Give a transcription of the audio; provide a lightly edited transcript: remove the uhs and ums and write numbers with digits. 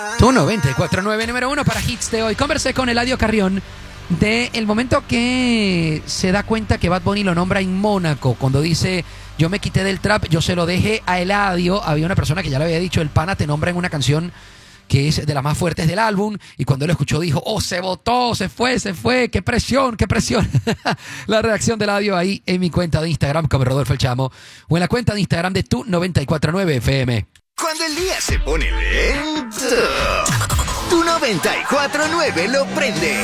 Tu 94.9 número 1 para hits de hoy. Conversé con Eladio Carrión del momento que se da cuenta que Bad Bunny lo nombra en Mónaco. Cuando dice, yo me quité del trap, yo se lo dejé a Eladio. Había una persona que ya le había dicho, el pana te nombra en una canción que es de las más fuertes del álbum, y cuando él lo escuchó dijo, oh, se botó, se fue, qué presión, qué presión. La reacción de Eladio ahí en mi cuenta de Instagram como Rodolfo El Chamo, o en la cuenta de Instagram de Tu 94.9 FM. Cuando el día se pone lento, Tu 94.9 lo prende.